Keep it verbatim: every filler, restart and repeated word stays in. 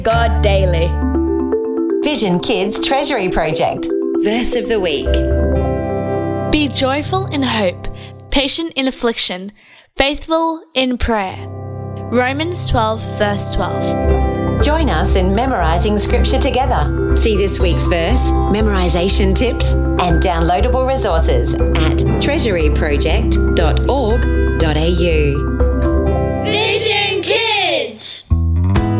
God daily. Vision Kids Treasury Project. Verse of the Week. Be joyful in hope, patient in affliction, faithful in prayer. Romans twelve, verse twelve. Join us in memorising scripture together. See this week's verse, memorisation tips, and downloadable resources at treasury project dot org dot a u. Vision!